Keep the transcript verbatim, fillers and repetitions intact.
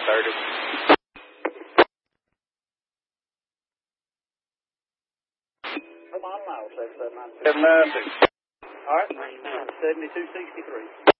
thirty. Come on now, seven seven nine six. seven nine six. All right, seventy-two sixty-three.